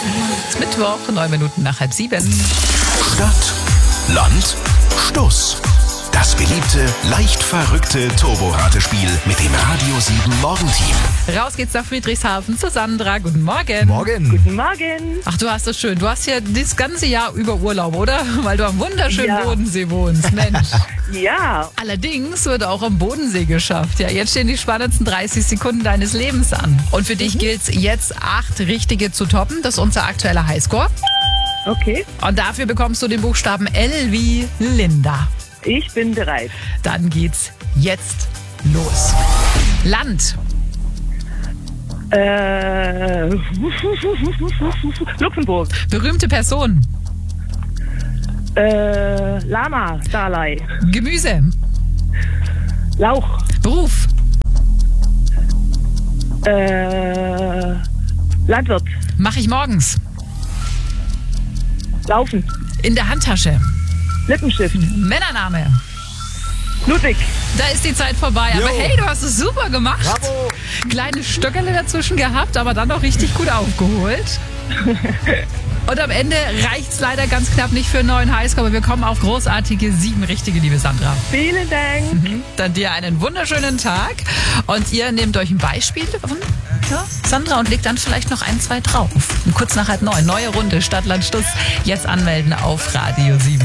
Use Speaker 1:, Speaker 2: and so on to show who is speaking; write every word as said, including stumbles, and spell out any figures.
Speaker 1: Es ist Mittwoch, neun Minuten nach halb sieben.
Speaker 2: Stadt, Land, Stuss. Das beliebte, leicht verrückte Turbo-Ratespiel mit dem Radio sieben Morgenteam.
Speaker 1: Raus geht's nach Friedrichshafen zu Sandra. Guten Morgen.
Speaker 3: Morgen.
Speaker 4: Guten Morgen.
Speaker 1: Ach, du hast es schön. Du hast ja das ganze Jahr über Urlaub, oder? Weil du am wunderschönen
Speaker 4: Ja.
Speaker 1: Bodensee wohnst. Mensch.
Speaker 4: Ja,
Speaker 1: Allerdings wird auch am Bodensee geschafft. Ja, jetzt stehen die spannendsten dreißig Sekunden deines Lebens an. Und für dich gilt es jetzt, acht richtige zu toppen. Das ist unser aktueller Highscore.
Speaker 4: okay.
Speaker 1: Und dafür bekommst du den Buchstaben L wie Linda.
Speaker 4: Ich bin bereit.
Speaker 1: Dann geht's jetzt los. Land.
Speaker 4: Äh, Luxemburg.
Speaker 1: Berühmte Person.
Speaker 4: Äh, Lama, Dalai.
Speaker 1: Gemüse.
Speaker 4: Lauch.
Speaker 1: Beruf.
Speaker 4: Äh, Landwirt.
Speaker 1: Mache ich morgens.
Speaker 4: Laufen.
Speaker 1: In der Handtasche.
Speaker 4: Lippenstift.
Speaker 1: Männername.
Speaker 4: Ludwig.
Speaker 1: Da ist die Zeit vorbei. Aber
Speaker 3: Jo.
Speaker 1: hey, du hast es super gemacht.
Speaker 3: Bravo.
Speaker 1: Kleine Stöckerle dazwischen gehabt, aber dann noch richtig gut aufgeholt. Und am Ende reicht's leider ganz knapp nicht für einen neuen Highscore, aber wir kommen auf großartige sieben richtige, liebe Sandra.
Speaker 4: Vielen Dank.
Speaker 1: Dann dir einen wunderschönen Tag. Und ihr nehmt euch ein Beispiel von ja, Sandra und legt dann vielleicht noch ein, zwei drauf. Und kurz nach halb neun, neue Runde Stadt, Land, Stuss. Jetzt anmelden auf Radio sieben.